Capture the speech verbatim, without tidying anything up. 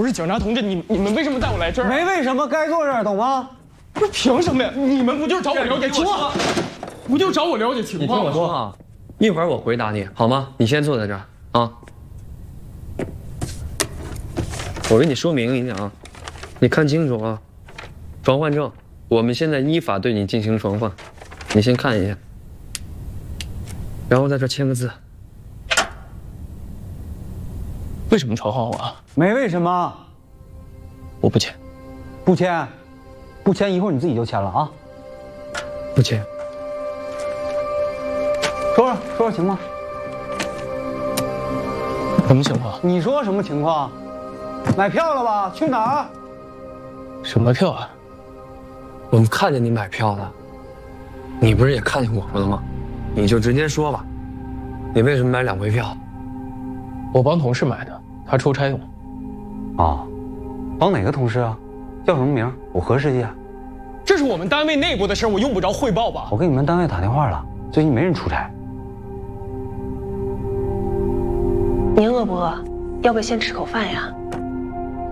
是警察同志，你你们为什么带我来这儿？ 没为什么，该坐这儿，懂吗？ 不是凭什么呀？你们不就是找我了解情况？不就找我了解情况吗？ 你听我说啊，一会儿我回答你好吗？你先坐在这儿啊。我跟你说明一下啊，你看清楚啊，传唤证，我们现在依法对你进行传唤，你先看一下，然后在这签个字。 为什么传唤我啊？ 没为什么， 我不签， 不签，不签，一会儿你自己就签了啊。 不签。 说说说说情况。 什么情况？ 你说什么情况？买票了吧？去哪儿？ 什么票啊？ 我们看见你买票了，你不是也看见我们了吗？你就直接说吧，你为什么买两回票？ 我帮同事买的，他出差用。 哦，帮哪个同事啊？叫什么名？我核实一下。 这是我们单位内部的事，我用不着汇报吧？ 我给你们单位打电话了，最近没人出差。 您饿不饿？要不要先吃口饭呀？